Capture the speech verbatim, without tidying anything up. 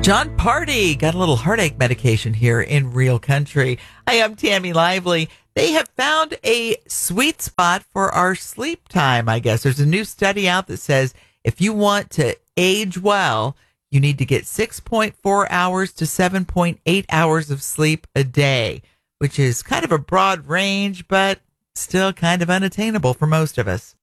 John Party got a little heartache medication here in Real Country. Hi, I'm Tammy Lively. They have found a sweet spot for our sleep time, I guess. There's a new study out that says if you want to age well, you need to get six point four hours to seven point eight hours of sleep a day, which is kind of a broad range, but still kind of unattainable for most of us.